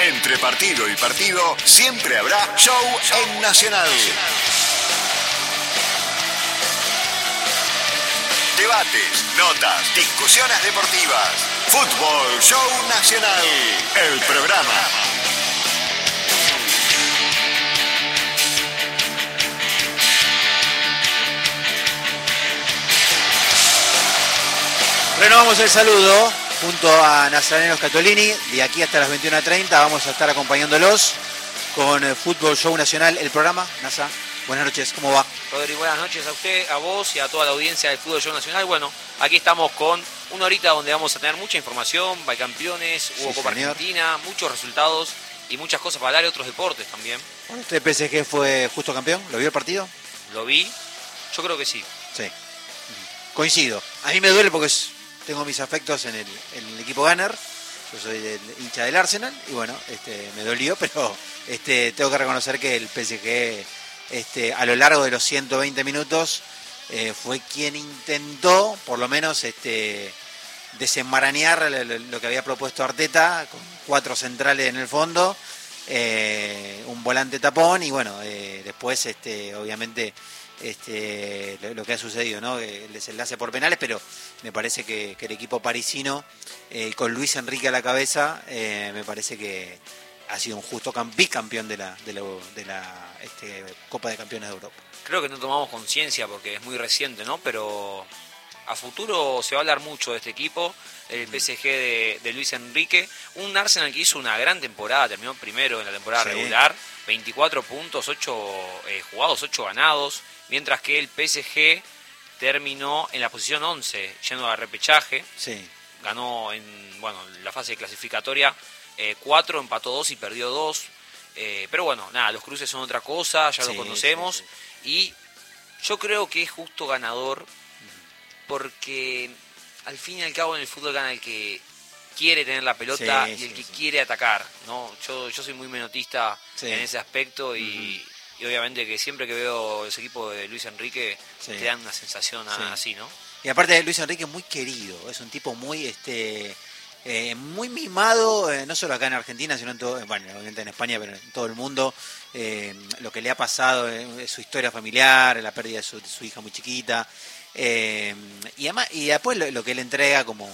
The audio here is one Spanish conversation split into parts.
Entre partido y partido siempre habrá show en Nacional. Debates, notas, discusiones deportivas. Fútbol Show Nacional. El programa. Renovamos el saludo junto a Nazareno Scatolini. De aquí hasta las 21:30 vamos a estar acompañándolos con Fútbol Show Nacional, el programa. Nasa, buenas noches, ¿cómo va? Rodri, buenas noches a usted, a vos y a toda la audiencia del Fútbol Show Nacional. Bueno, aquí estamos con una horita donde vamos a tener mucha información, bicampeones, hubo Copa Argentina, muchos resultados y muchas cosas para hablar de otros deportes también. ¿Usted PSG fue justo campeón? ¿Lo vio el partido? Lo vi, yo creo que sí. Sí, coincido. A mí me duele porque tengo mis afectos en el equipo Gunner. Yo soy hincha del Arsenal y bueno, me dolió, pero tengo que reconocer que el PSG a lo largo de los 120 minutos fue quien intentó por lo menos desenmarañar lo que había propuesto Arteta, con 4 centrales en el fondo, un volante tapón y bueno, después obviamente lo que ha sucedido, ¿no? El desenlace por penales, pero me parece que el equipo parisino, con Luis Enrique a la cabeza, me parece que ha sido un justo bicampeón de la Copa de Campeones de Europa. Creo que no tomamos conciencia porque es muy reciente, ¿no? Pero a futuro se va a hablar mucho de este equipo, el PSG de Luis Enrique. Un Arsenal que hizo una gran temporada, terminó primero en la temporada regular, 24 puntos, 8 jugados, 8 ganados, mientras que el PSG terminó en la posición 11, yendo a repechaje. Sí. Ganó en la fase clasificatoria 4, empató 2 y perdió 2. Pero bueno, nada, los cruces son otra cosa, ya lo conocemos. Y yo creo que es justo ganador porque al fin y al cabo en el fútbol gana el que quiere tener la pelota y el que quiere atacar, ¿no? Yo soy muy menotista en ese aspecto y obviamente que siempre que veo los equipos de Luis Enrique te dan una sensación así, ¿no? Y aparte Luis Enrique es muy querido, es un tipo muy muy mimado, no solo acá en Argentina, sino en todo, obviamente en España, pero en todo el mundo. Lo que le ha pasado, su historia familiar, la pérdida de su hija muy chiquita, y además, y después lo que él entrega como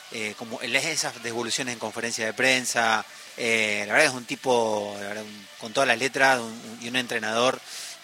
esas devoluciones en conferencia de prensa. La verdad es un tipo, la verdad, con todas las letras, y un entrenador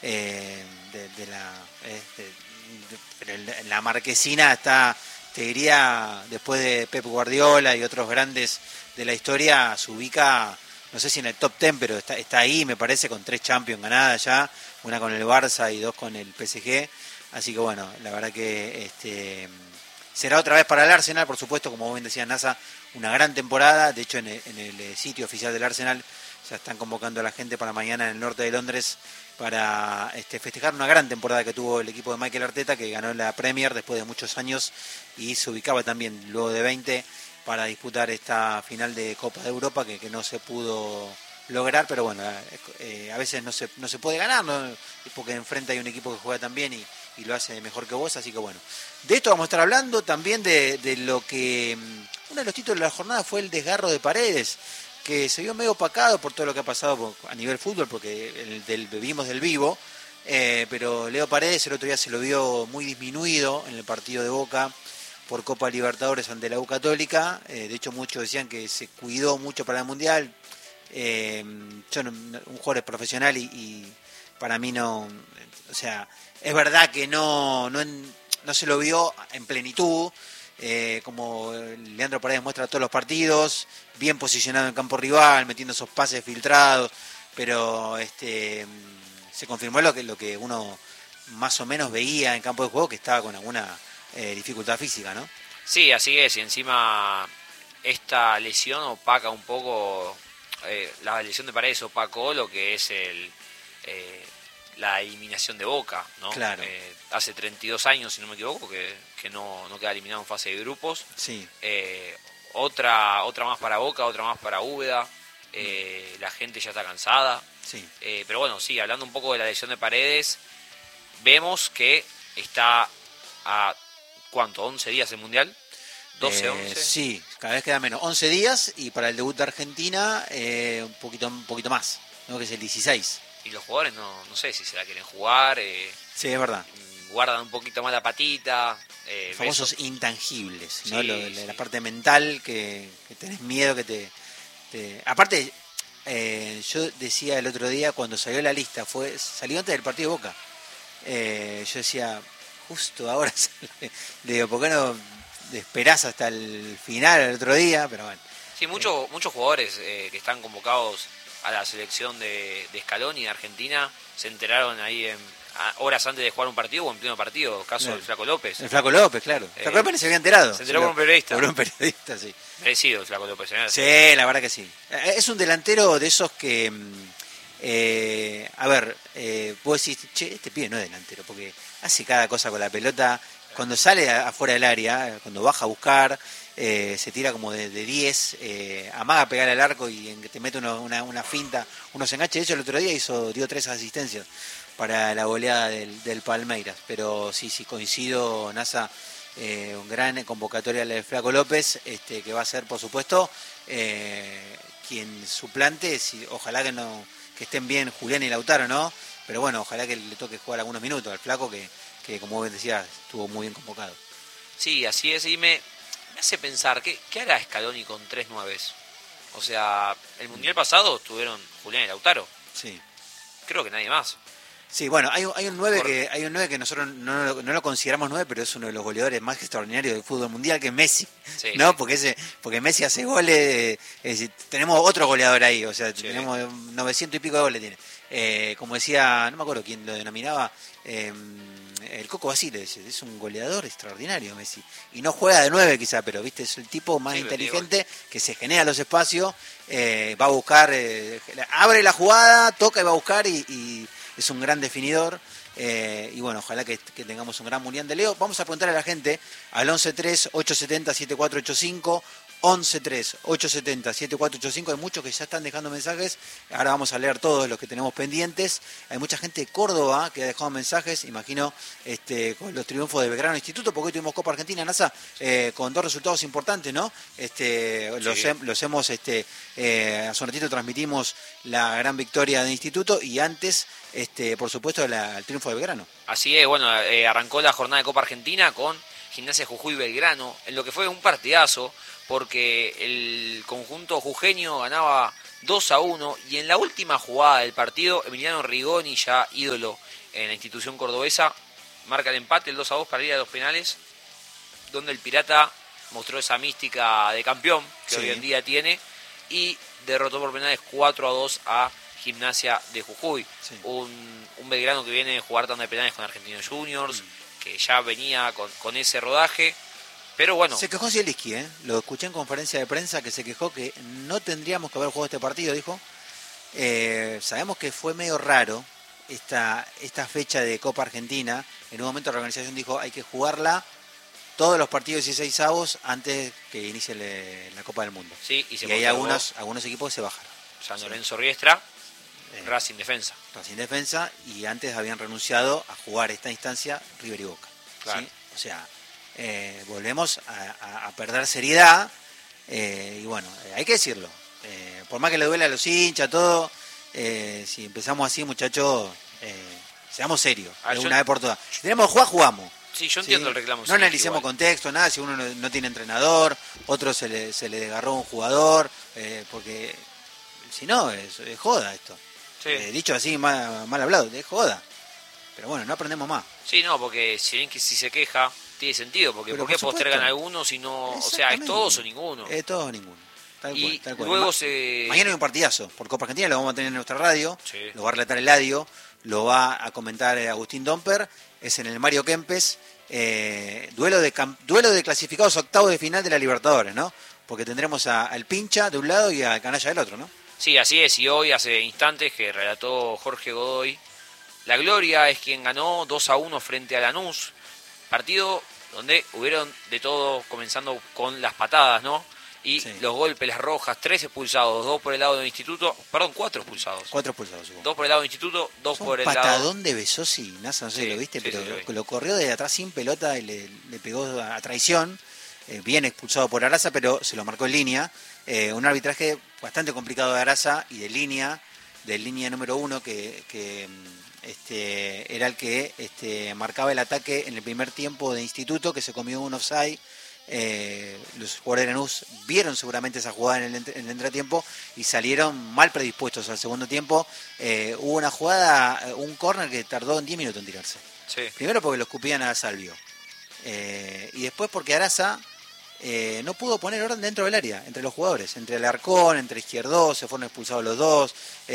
la marquesina está, te diría, después de Pep Guardiola y otros grandes de la historia, se ubica, no sé si en el top 10, pero está ahí, me parece, con 3 Champions ganadas ya, una con el Barça y 2 con el PSG. Así que bueno, la verdad que será otra vez para el Arsenal, por supuesto, como bien decía NASA, una gran temporada. De hecho, en el sitio oficial del Arsenal ya están convocando a la gente para mañana en el norte de Londres para festejar una gran temporada que tuvo el equipo de Mikel Arteta, que ganó la Premier después de muchos años y se ubicaba también luego de 20 para disputar esta final de Copa de Europa que no se pudo lograr, pero bueno, a veces no se puede ganar, ¿no? Porque enfrente hay un equipo que juega tan bien y lo hace mejor que vos, así que bueno. De esto vamos a estar hablando también de lo que... Uno de los títulos de la jornada fue el desgarro de Paredes, que se vio medio opacado por todo lo que ha pasado a nivel fútbol, porque vivimos del vivo, pero Leo Paredes el otro día se lo vio muy disminuido en el partido de Boca por Copa Libertadores ante la U Católica. De hecho, muchos decían que se cuidó mucho para el Mundial. Un jugador es profesional y para mí no... O sea, es verdad que no se lo vio en plenitud, como Leandro Paredes muestra todos los partidos, bien posicionado en campo rival, metiendo esos pases filtrados, pero se confirmó lo que uno más o menos veía en campo de juego, que estaba con alguna dificultad física, ¿no? Sí, así es, y encima esta lesión opaca un poco, la lesión de Paredes opacó lo que es la eliminación de Boca, ¿no? Claro. Hace 32 años, si no me equivoco, que no queda eliminado en fase de grupos. Sí. Otra más para Boca, otra más para Úbeda. La gente ya está cansada. Sí. Pero bueno, sí, hablando un poco de la lesión de Paredes, vemos que está a, ¿cuánto? ¿11 días el Mundial? 12, 11. Sí, cada vez queda menos. 11 días y para el debut de Argentina un poquito más, ¿no? Que es el 16. Y los jugadores no sé si se la quieren jugar. Sí, es verdad. Guardan un poquito más la patita. Famosos intangibles, ¿no? Sí, la parte mental que tenés miedo que te... Aparte, yo decía el otro día cuando salió la lista, salió antes del partido de Boca. Yo decía, justo ahora sale. Le digo, ¿por qué no esperás hasta el final el otro día? Pero bueno. Sí, muchos jugadores que están convocados a la selección de Scaloni de Argentina se enteraron ahí horas antes de jugar un partido o en pleno partido, caso del Flaco López. El Flaco López, claro. El Flaco López ni se había enterado. Se enteró por un periodista. Por un periodista, sí. Merecido el Flaco López. Sí, la verdad que sí. Es un delantero de esos que... vos decís, che, este pibe no es delantero, porque hace cada cosa con la pelota. Cuando sale afuera del área, cuando baja a buscar, se tira como de 10, amaga a pegar al arco y en que te mete una finta, unos enganches. De hecho, el otro día dio 3 asistencias para la goleada del Palmeiras. Pero sí, coincido, NASA, un gran convocatoria la de Flaco López, que va a ser, por supuesto, quien suplante, ojalá que estén bien Julián y Lautaro, ¿no? Pero bueno, ojalá que le toque jugar algunos minutos al Flaco, que como vos decías, estuvo muy bien convocado. Sí, así es, y me hace pensar, ¿qué hará Scaloni con 3 nueves? O sea, el Mundial pasado tuvieron Julián y Lautaro. Sí. Creo que nadie más. Sí, bueno, hay un 9 que nosotros no lo consideramos 9, pero es uno de los goleadores más extraordinarios del fútbol mundial, que es Messi, sí, ¿no? Sí. Porque Messi hace goles, tenemos otro goleador ahí, o sea, sí, tenemos 900 y pico de goles tiene. Como decía, no me acuerdo quién lo denominaba, el Coco Basile, es un goleador extraordinario Messi, y no juega de 9 quizá, pero viste, es el tipo más inteligente que se genera los espacios, va a buscar, abre la jugada, toca y va a buscar y es un gran definidor, y bueno, ojalá que tengamos un gran mundial de Leo. Vamos a preguntar a la gente al 11-3-870-7485, 11-3-870-7485. Hay muchos que ya están dejando mensajes, ahora vamos a leer todos los que tenemos pendientes. Hay mucha gente de Córdoba que ha dejado mensajes, imagino, con los triunfos de Belgrano Instituto, porque hoy tuvimos Copa Argentina, NASA, con 2 resultados importantes, ¿no? Los hemos, hace un ratito transmitimos la gran victoria de Instituto y antes, por supuesto, el triunfo de Belgrano. Así es, bueno, arrancó la jornada de Copa Argentina con Gimnasia Jujuy Belgrano, en lo que fue un partidazo, porque el conjunto jujeño ganaba 2-1 y en la última jugada del partido, Emiliano Rigoni, ya ídolo en la institución cordobesa, marca el empate, el 2-2 para ir a los penales, donde el Pirata mostró esa mística de campeón que hoy en día tiene y derrotó por penales 4-2 a Gimnasia de Jujuy. Sí. Un Belgrano que viene a jugar tanda de penales con Argentinos Juniors, que ya venía con ese rodaje. Pero bueno. Se quejó Zielinski, lo escuché en conferencia de prensa, que se quejó que no tendríamos que haber jugado este partido, dijo. Sabemos que fue medio raro esta fecha de Copa Argentina. En un momento la organización dijo hay que jugarla todos los partidos 16avos antes que inicie la Copa del Mundo. Sí, y hay algunos equipos que se bajaron. San Lorenzo Riestra, Racing Defensa. Racing Defensa, y antes habían renunciado a jugar esta instancia River y Boca. Claro. ¿Sí? O sea, volvemos a perder seriedad, y bueno, hay que decirlo. Por más que le duele a los hinchas, todo, si empezamos así, muchachos, seamos serios, una vez por todas. Si tenemos que jugar, jugamos. Sí, yo entiendo el reclamo. No analicemos contexto, nada, si uno no tiene entrenador, otro se le desgarró un jugador, porque si no, es joda esto. Sí. Dicho así, mal hablado, es joda. Pero bueno, no aprendemos más. Sí, no, porque si se queja, tiene sentido, porque ¿por qué postergan algunos si no? O sea, ¿es todos o ninguno? Es todos o ninguno. Tal cual. Luego mañana hay un partidazo por Copa Argentina, lo vamos a tener en nuestra radio, sí. Lo va a relatar Eladio, lo va a comentar Agustín Domper, es en el Mario Kempes, duelo de clasificados octavos de final de la Libertadores, ¿no? Porque tendremos al Pincha de un lado y al Canalla del otro, ¿no? Sí, así es, y hoy hace instantes que relató Jorge Godoy, la Gloria es quien ganó 2-1 frente a Lanús, partido donde hubieron de todo, comenzando con las patadas, ¿no? Y sí. Los golpes, las rojas, 3 expulsados, 2 por el lado del Instituto, 4 expulsados. 4 expulsados. 2 por el lado del Instituto, 2 por el lado... Un patadón de Besosi, Nasa, no sé si lo viste, pero sí. lo corrió de atrás sin pelota y le pegó a traición. bien expulsado por Araza, pero se lo marcó en línea. Un arbitraje bastante complicado de Araza y de línea número 1, que era el que marcaba el ataque en el primer tiempo de Instituto, que se comió un offside. Los jugadores de Lanús vieron seguramente esa jugada en el entretiempo y salieron mal predispuestos al segundo tiempo. Hubo una jugada, un córner que tardó en 10 minutos en tirarse. Sí. Primero porque lo escupían a Salvio, y después porque Araza no pudo poner orden dentro del área, entre los jugadores, entre Alarcón, entre Izquierdo, se fueron expulsados los dos.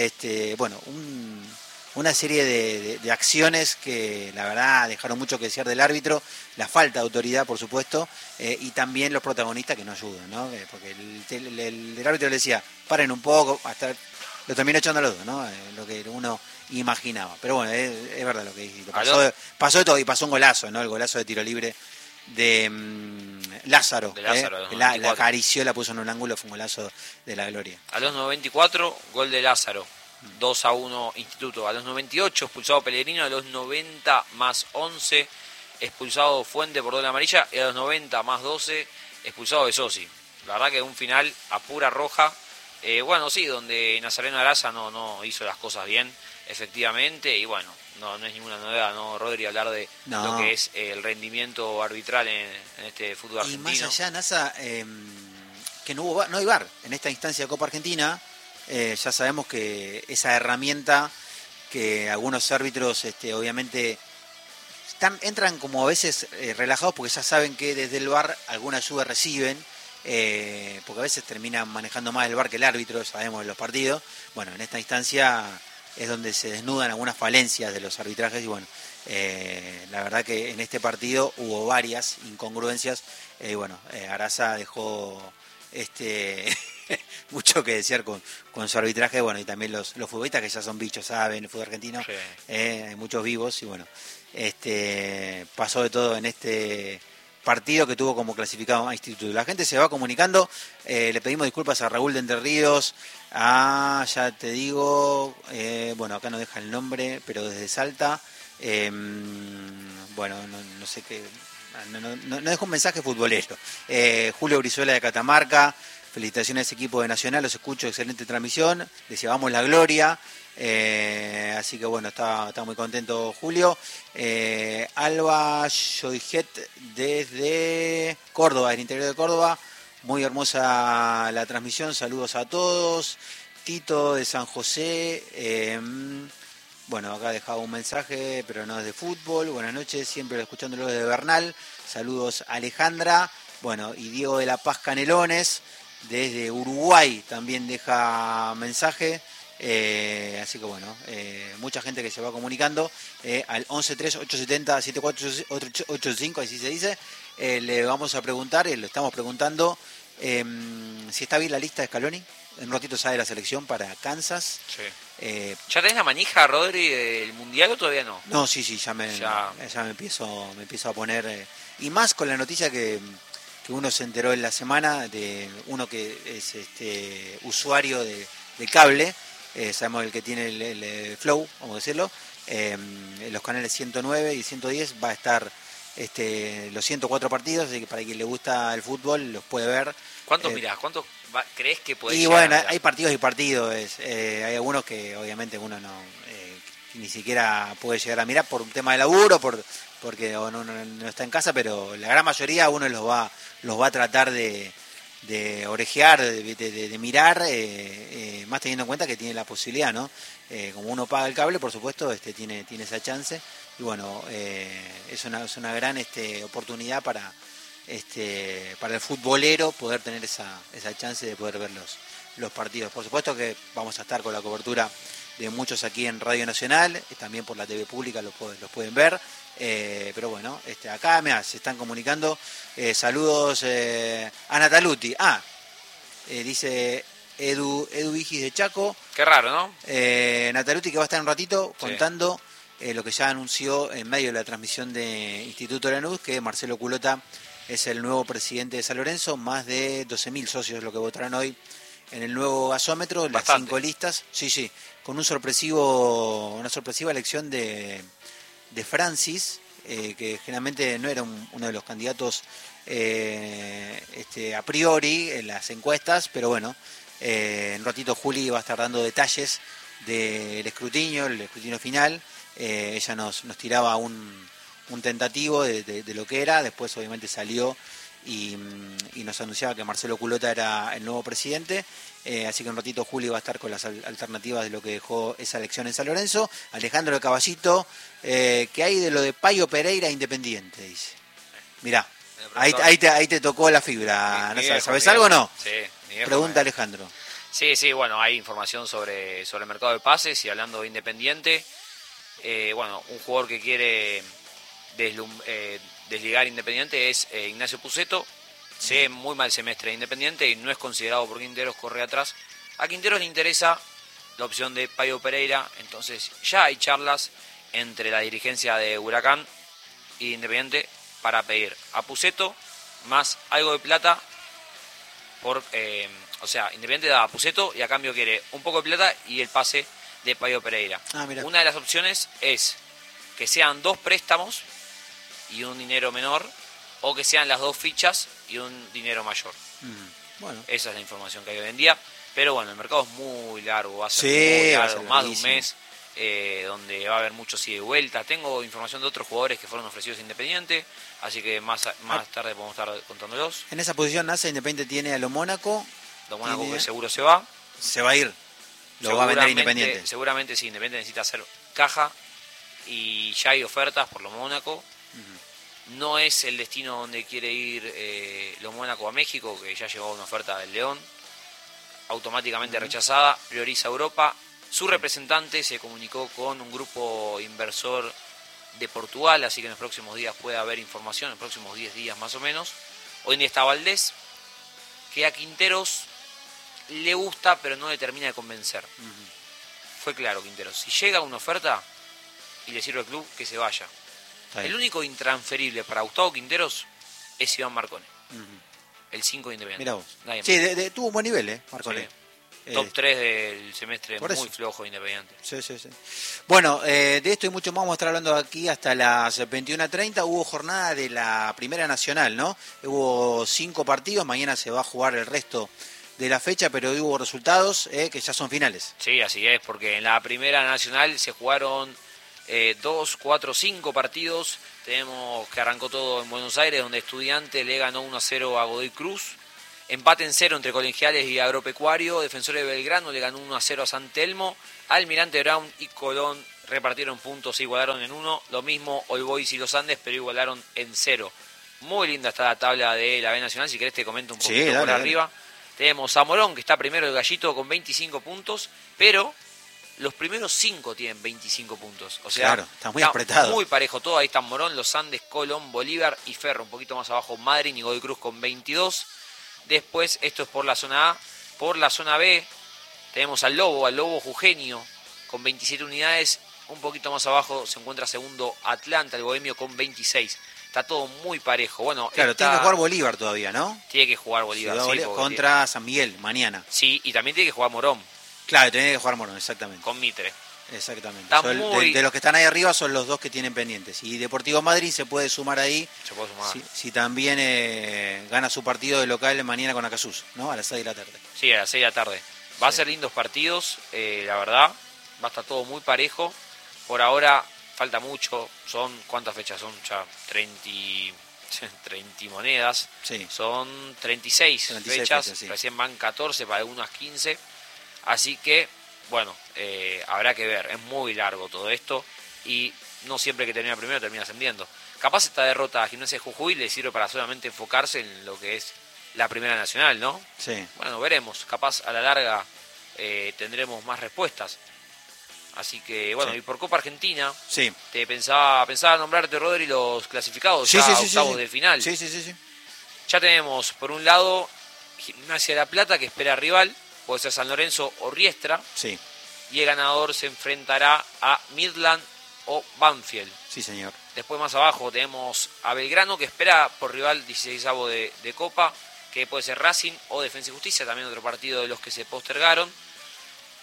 Una serie de acciones que la verdad dejaron mucho que desear del árbitro, la falta de autoridad, por supuesto, y también los protagonistas que no ayudan, ¿no? Porque el árbitro le decía, paren un poco, hasta lo terminó echando a los dos, ¿no? Lo que uno imaginaba. Pero bueno, es verdad lo que dice. Pasó de todo, y pasó un golazo, ¿no? El golazo de tiro libre de Lázaro. La acarició, la puso en un ángulo, fue un golazo de la gloria. A los 94, gol de Lázaro. 2-1 Instituto. A los 98 expulsado Pellegrino, a los 90 más 11 expulsado Fuente por doble amarilla, y a los 90 más 12 expulsado de Sosi. La verdad que un final a pura roja. Bueno, sí, donde Nazareno Araza no hizo las cosas bien, efectivamente, y bueno, no es ninguna novedad, ¿no, Rodri? Hablar de lo que es el rendimiento arbitral en este fútbol argentino. Y más allá, Nasa, que no hay VAR en esta instancia de Copa Argentina. Ya sabemos que esa herramienta que algunos árbitros obviamente entran como a veces relajados porque ya saben que desde el VAR alguna ayuda reciben, porque a veces terminan manejando más el VAR que el árbitro, sabemos en los partidos. Bueno, en esta instancia es donde se desnudan algunas falencias de los arbitrajes y bueno, la verdad que en este partido hubo varias incongruencias y bueno, Araza dejó mucho que desear con su arbitraje, bueno, y también los futbolistas que ya son bichos, saben, el fútbol argentino, sí. Hay muchos vivos y bueno, pasó de todo en este partido que tuvo como clasificado a Instituto. La gente se va comunicando, le pedimos disculpas a Raúl de Entre Ríos, ya te digo, bueno, acá no deja el nombre, pero desde Salta, bueno, no sé qué, no deja un mensaje futbolero. Julio Brizuela de Catamarca, felicitaciones a ese equipo de Nacional, los escucho, excelente transmisión, les llevamos la gloria, así que bueno, está muy contento Julio. Alba Joyet desde Córdoba, el interior de Córdoba, muy hermosa la transmisión, saludos a todos. Tito de San José, bueno, acá dejaba un mensaje, pero no es de fútbol. Buenas noches, siempre escuchándolo desde Bernal. Saludos a Alejandra. Bueno, y Diego de La Paz Canelones, desde Uruguay, también deja mensaje. Así que bueno, mucha gente que se va comunicando al 1138707485, así se dice. Le vamos a preguntar, lo estamos preguntando, si está bien la lista de Scaloni. En un ratito sale la selección para Kansas. Sí. ¿Ya tenés la manija, Rodri, del Mundial o todavía no? No, sí, ya me empiezo a poner... y más con la noticia que uno se enteró en la semana de uno que es usuario de cable, sabemos el que tiene el Flow, vamos a decirlo, en los canales 109 y 110 va a estar los 104 partidos, así que para quien le gusta el fútbol los puede ver. ¿Cuántos mirás? ¿Cuántos crees que puede y llegar? Bueno, hay partidos y partidos. Hay algunos que obviamente uno no ni siquiera puede llegar a mirar por un tema de laburo, porque no está en casa, pero la gran mayoría uno los va a tratar de orejear, de mirar, más teniendo en cuenta que tiene la posibilidad, ¿no? Como uno paga el cable, por supuesto, tiene esa chance. Y bueno, es una gran oportunidad para el futbolero poder tener esa chance de poder ver los partidos. Por supuesto que vamos a estar con la cobertura de muchos aquí en Radio Nacional, también por la TV pública los pueden ver, pero bueno, acá se están comunicando, saludos a Nataluti, dice Edu Vigis de Chaco. Qué raro, ¿no? Nataluti, que va a estar un ratito contando lo que ya anunció en medio de la transmisión de Instituto Lanús, que Marcelo Culota es el nuevo presidente de San Lorenzo, más de 12.000 socios lo que votaron hoy en el nuevo gasómetro, las 5 listas, sí, con una sorpresiva elección de Francis, que generalmente no era uno de los candidatos a priori en las encuestas, pero bueno, en un ratito Juli va a estar dando detalles del escrutinio, el escrutinio final. Ella nos tiraba un tentativo de lo que era, después obviamente salió y nos anunciaba que Marcelo Culota era el nuevo presidente, así que un ratito Juli va a estar con las alternativas de lo que dejó esa elección en San Lorenzo. Alejandro de Caballito, ¿qué hay de lo de Payo Pereira Independiente? Dice. Mirá, ahí te tocó la fibra. ¿Sabes algo o no? Sí, pregunta Alejandro. Sí, bueno, hay información sobre el mercado de pases y hablando de Independiente, bueno, un jugador que quiere desligar Independiente es Ignacio Pusetto. Sí, muy mal semestre de Independiente y no es considerado por Quinteros, corre atrás. A Quinteros le interesa la opción de Payo Pereira, entonces ya hay charlas entre la dirigencia de Huracán y Independiente para pedir a Pusetto más algo de plata por... o sea, Independiente da a Pusetto y a cambio quiere un poco de plata y el pase de Payo Pereira. Una de las opciones es que sean 2 préstamos y un dinero menor, o que sean las 2 fichas y un dinero mayor. Bueno. Esa es la información que hay hoy en día. Pero bueno, el mercado es muy largo, va a ser muy largo, más de un mes, donde va a haber muchos ida y vuelta. Tengo información de otros jugadores que fueron ofrecidos a Independiente, así que más tarde podemos estar contándolos. En esa posición nace Independiente, tiene a lo Mónaco. Lo Mónaco que seguro se va. Se va a ir. Lo va a vender Independiente. Seguramente sí, Independiente necesita hacer caja y ya hay ofertas por lo Mónaco. No es el destino donde quiere ir lo Mónaco a México, que ya llegó una oferta del León, automáticamente rechazada, prioriza Europa. Su representante se comunicó con un grupo inversor de Portugal, así que en los próximos días puede haber información, en los próximos 10 días más o menos. Hoy en día está Valdés, que a Quinteros le gusta, pero no le termina de convencer. Fue claro Quinteros, si llega una oferta y le sirve al club, que se vaya. El único intransferible para Gustavo Quinteros es Iván Marcone. El 5 de Independiente. Mirá vos. Sí, tuvo un buen nivel, Marcone. Sí. Top 3 del semestre, muy flojo de Independiente. Sí. Bueno, de esto y mucho más vamos a estar hablando aquí hasta las 21:30. Hubo jornada de la Primera Nacional, ¿no? Hubo 5 partidos, mañana se va a jugar el resto de la fecha, pero hubo resultados que ya son finales. Sí, así es, porque en la Primera Nacional se jugaron 2, 4, 5 partidos. Tenemos que arrancó todo en Buenos Aires, donde Estudiantes le ganó 1-0 a Godoy Cruz. Empate en 0 entre Colegiales y Agropecuario. Defensores de Belgrano le ganó 1-0 a San Telmo. Almirante Brown y Colón repartieron puntos e igualaron en 1. Lo mismo All Boys y Los Andes, pero igualaron en 0. Muy linda está la tabla de la B Nacional. Si querés te comento un poquito por arriba. Tenemos a Morón, que está primero el Gallito con 25 puntos, pero los primeros 5 tienen 25 puntos. O sea, claro, está muy apretado. Muy parejo todo. Ahí están Morón, Los Andes, Colón, Bolívar y Ferro. Un poquito más abajo Madryn y Godoy Cruz con 22. Después, esto es por la zona A. Por la zona B tenemos al Lobo Jujeño con 27 unidades. Un poquito más abajo se encuentra segundo Atlanta, el Bohemio con 26. Está todo muy parejo. Bueno, claro, tiene que jugar Bolívar todavía, ¿no? Tiene que jugar Bolívar, sí, contra San Miguel, mañana. Sí, y también tiene que jugar Morón. Claro, tiene que jugar Morón, exactamente. Con Mitre. Exactamente. De los que están ahí arriba son los 2 que tienen pendientes. Y Deportivo Madryn se puede sumar ahí. Se puede sumar. Si también gana su partido de local mañana con Acasús, ¿no? A las 6 de la tarde. Sí, a las 6 de la tarde. Va a ser lindos partidos, la verdad. Va a estar todo muy parejo. Por ahora falta mucho. ¿Cuántas fechas son? Ya 30 monedas. Sí. Son 36 fechas. Sí. Recién van 14, para algunas 15. Así que, bueno, habrá que ver. Es muy largo todo esto. Y no siempre que termina primero termina ascendiendo. Capaz esta derrota a Gimnasia de Jujuy le sirve para solamente enfocarse en lo que es la Primera Nacional, ¿no? Sí. Bueno, veremos. Capaz a la larga tendremos más respuestas. Así que, bueno, sí. Y por Copa Argentina, sí. Te pensaba nombrarte, Rodri, los clasificados, sí, ya sí, octavos sí. de final. Sí. Ya tenemos, por un lado, Gimnasia de La Plata, que espera rival, puede ser San Lorenzo o Riestra. Sí. Y el ganador se enfrentará a Midland o Banfield. Sí, señor. Después más abajo tenemos a Belgrano, que espera por rival 16avo de Copa, que puede ser Racing o Defensa y Justicia, también otro partido de los que se postergaron.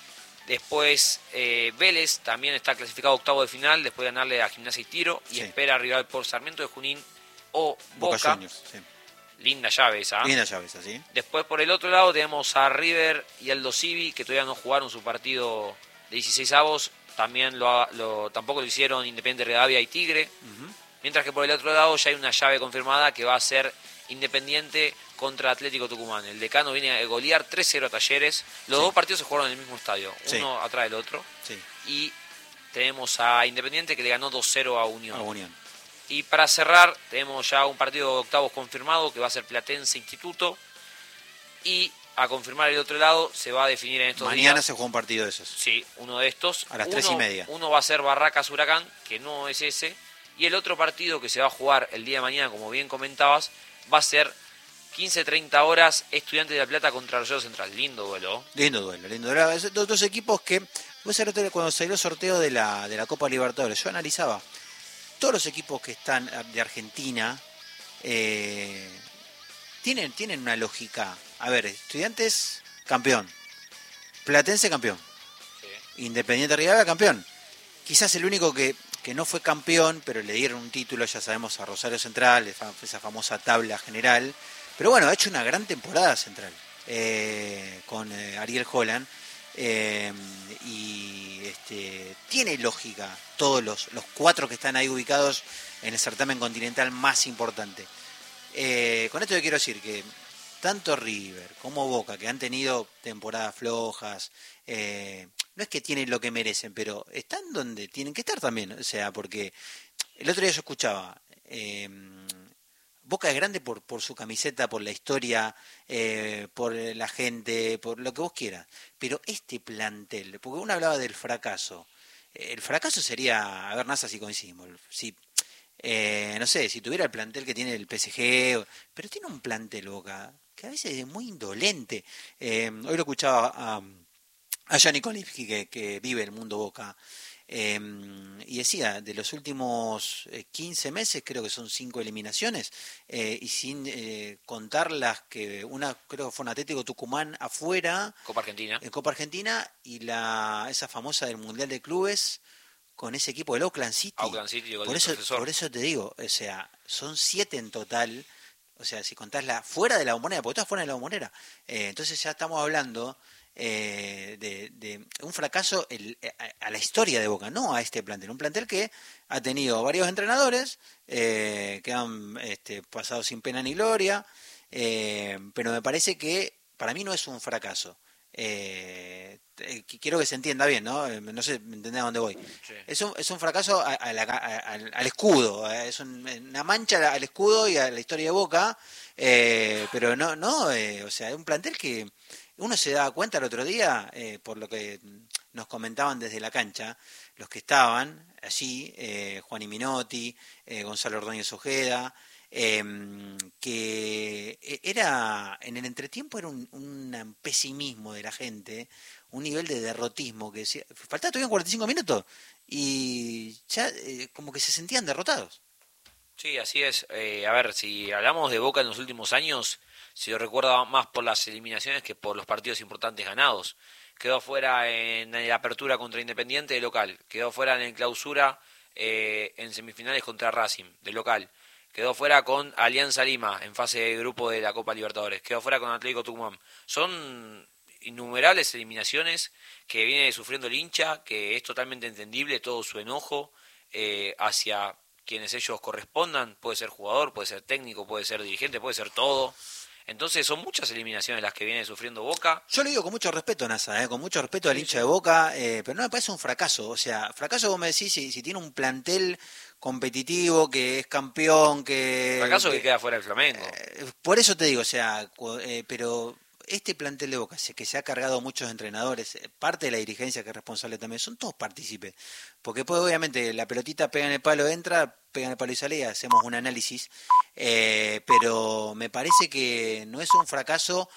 Después Vélez también está clasificado octavo de final después de ganarle a Gimnasia y Tiro y Sí. espera rival por Sarmiento de Junín o Boca Boca. Juniors, sí. Linda llave esa. Linda llave esa, ¿sí? Después por el otro lado tenemos a River y Aldo Civi, que todavía no jugaron su partido de 16 avos. También tampoco lo hicieron Independiente Rivadavia y Tigre. Ujú. Mientras que por el otro lado ya hay una llave confirmada que va a ser Independiente contra Atlético Tucumán. El decano viene a golear 3-0 a Talleres. Los Sí. dos partidos se jugaron en el mismo estadio, Sí. uno atrás del otro. Sí, Y tenemos a Independiente que le ganó 2-0 a Unión. a Unión. Y para cerrar, tenemos ya un partido de octavos confirmado que va a ser Platense Instituto. Y a confirmar el otro lado, se va a definir en estos Mañana días. se juega un partido de esos. Sí, uno de estos. A las 3:30. Uno va a ser Barracas Huracán, que no es ese. Y el otro partido que se va a jugar el día de mañana, como bien comentabas, va a ser 15:30 horas, Estudiantes de La Plata contra Rosario Central. Lindo duelo. Lindo duelo, lindo duelo. Es dos equipos que, cuando salió el sorteo de la Copa Libertadores, yo analizaba todos los equipos que están de Argentina, tienen una lógica. A ver, Estudiantes, campeón. Platense, campeón. Independiente Rivadavia, campeón. Quizás el único que no fue campeón, pero le dieron un título, ya sabemos, a Rosario Central, esa famosa tabla general. Pero bueno, ha hecho una gran temporada Central, con Ariel Holland. Y tiene lógica todos los cuatro que están ahí ubicados en el certamen continental más importante. Con esto yo quiero decir que tanto River como Boca, que han tenido temporadas flojas, no es que tienen lo que merecen, pero están donde tienen que estar también. O sea, porque el otro día yo escuchaba, Boca es grande por su camiseta, por la historia, por la gente, por lo que vos quieras. Pero este plantel, porque uno hablaba del fracaso, el fracaso sería, a ver, NASA, si coincidimos, si, no sé, si tuviera el plantel que tiene el PSG, pero tiene un plantel Boca que a veces es muy indolente. Hoy lo escuchaba a Gianni Kolipski, que vive el mundo Boca, y decía, de los últimos 15 meses, creo que son 5 eliminaciones, y sin contar las que, una creo que fue un Atlético Tucumán afuera, Copa Argentina. en Copa Argentina, y esa famosa del Mundial de Clubes, con ese equipo del Oakland City. Auckland City llegó el Por profesor. eso te digo, o sea, son 7 en total. O sea, si contás fuera de la Bombonera, porque estás fuera de la Bombonera, entonces ya estamos hablando de un fracaso a la historia de Boca, no a este plantel. Un plantel que ha tenido varios entrenadores que han pasado sin pena ni gloria, pero me parece que para mí no es un fracaso. Quiero que se entienda bien, ¿no? No sé, ¿me entendés a dónde voy? Sí. Es un fracaso al escudo, es una mancha al escudo y a la historia de Boca, pero o sea, es un plantel que uno se da cuenta el otro día, por lo que nos comentaban desde la cancha, los que estaban allí, Juan y Minotti, Gonzalo Ordóñez Ojeda, que era en el entretiempo era un pesimismo de la gente, un nivel de derrotismo que decía, faltaba todavía 45 minutos y ya como que se sentían derrotados. Sí, así es. A ver, si hablamos de Boca en los últimos años, se lo recuerda más por las eliminaciones que por los partidos importantes ganados. Quedó fuera en la apertura contra Independiente de local, quedó fuera en el clausura en semifinales contra Racing de local, quedó fuera con Alianza Lima en fase de grupo de la Copa Libertadores, quedó fuera con Atlético Tucumán. Son innumerables eliminaciones que viene sufriendo el hincha, que es totalmente entendible todo su enojo hacia quienes ellos correspondan, puede ser jugador, puede ser técnico, puede ser dirigente, puede ser todo. Entonces son muchas eliminaciones las que viene sufriendo Boca. Yo lo digo con mucho respeto, NASA, con mucho respeto al hincha de Boca, pero no me parece un fracaso. O sea, fracaso, vos me decís, si tiene un plantel competitivo, que es campeón, Fracaso que queda fuera el Flamengo. Por eso te digo, o sea, pero este plantel de Boca, que se ha cargado muchos entrenadores, parte de la dirigencia que es responsable también, son todos partícipes. Porque pues obviamente la pelotita pega en el palo, entra, pega en el palo y sale, y hacemos un análisis. Pero me parece que no es un fracaso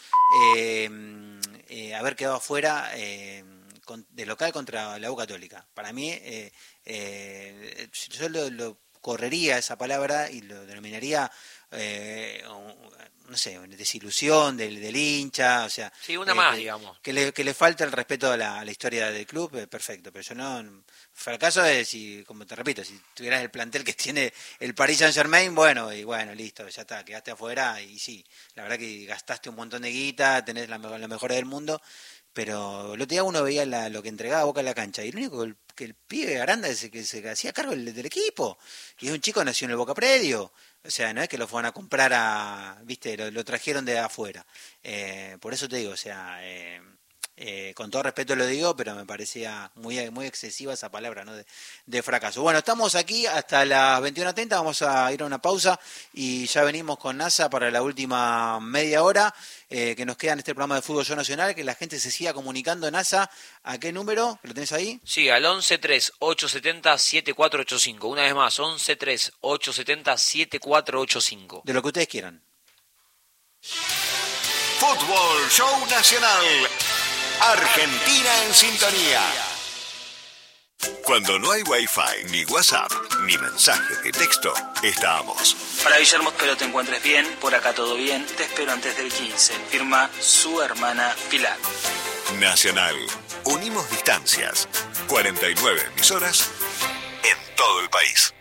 haber quedado afuera de local contra la U Católica. Para mí, yo lo correría esa palabra y lo denominaría no sé, una desilusión del hincha, o sea... Sí, una más, digamos. Que le falta el respeto a la historia del club, perfecto, pero yo no... Fracaso es, si, como te repito, si tuvieras el plantel que tiene el Paris Saint-Germain, bueno, listo, ya está, quedaste afuera, y sí, la verdad que gastaste un montón de guita, tenés la mejor del mundo, pero el otro día uno veía lo que entregaba Boca en la cancha, y lo único que el pibe Aranda es el que se hacía cargo del equipo, y es un chico nació en el Boca Predio. O sea, no es que lo fueron a comprar viste, lo trajeron de afuera. Por eso te digo, o sea, con todo respeto lo digo, pero me parecía muy excesiva esa palabra, ¿no? De fracaso. Bueno, estamos aquí hasta las 21:30, vamos a ir a una pausa y ya venimos con NASA para la última media hora que nos queda en este programa de Fútbol Show Nacional, que la gente se siga comunicando. NASA, ¿a qué número? ¿Lo tenés ahí? Sí, al 11-3-870-7485. Una vez más, 11-3-870-7485. De lo que ustedes quieran. Fútbol Show Nacional. Argentina en sintonía. Cuando no hay Wi-Fi, ni WhatsApp, ni mensajes de texto, estamos. Hola Guillermo, espero te encuentres bien. Por acá todo bien. Te espero antes del 15. Firma su hermana Pilar. Nacional. Unimos distancias. 49 emisoras en todo el país.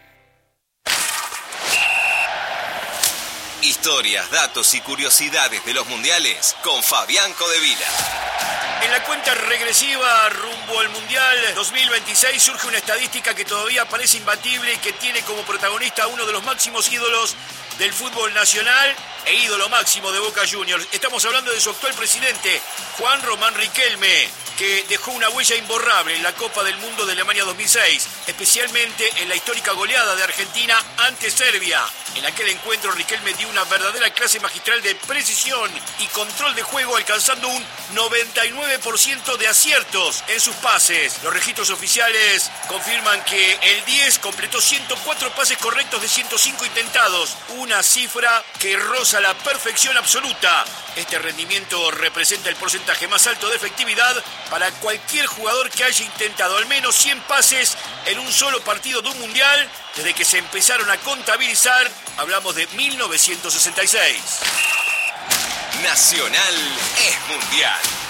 Historias, datos y curiosidades de los mundiales con Fabián Codevila. En la cuenta regresiva rumbo al Mundial 2026 surge una estadística que todavía parece imbatible y que tiene como protagonista a uno de los máximos ídolos del fútbol nacional e ídolo máximo de Boca Juniors. Estamos hablando de su actual presidente, Juan Román Riquelme, que dejó una huella imborrable en la Copa del Mundo de Alemania 2006, especialmente en la histórica goleada de Argentina ante Serbia. En aquel encuentro Riquelme dio una verdadera clase magistral de precisión y control de juego, alcanzando un 99% de aciertos en sus pases. Los registros oficiales confirman que el 10 completó 104 pases correctos de 105 intentados, una cifra que roza la perfección absoluta. Este rendimiento representa el porcentaje más alto de efectividad para cualquier jugador que haya intentado al menos 100 pases en un solo partido de un mundial desde que se empezaron a contabilizar. Hablamos de 1966. Nacional es mundial.